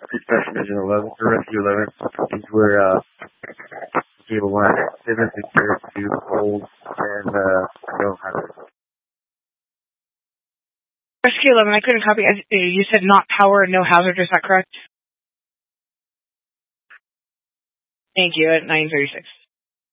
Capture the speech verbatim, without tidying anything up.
Special Mission eleven for Rescue eleven. These were uh, Cable one. Different compared to old and uh, no hazard. Rescue eleven, I couldn't copy. You said not power and no hazard, is that correct? Thank you, at nine thirty-six.